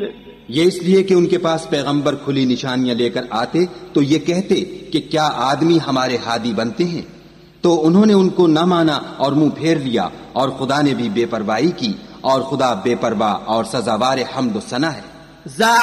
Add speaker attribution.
Speaker 1: ये इसलिए कि उनके पास पैगंबर खुली निशानियां लेकर आते तो ये कहते कि क्या आदमी हमारे हादी बनते हैं। तो उन्होंने उनको न माना और मुंह फेर लिया, और खुदा ने भी बेपरवाही की, और खुदा बेपरवाह और सजावार हम्द सना है।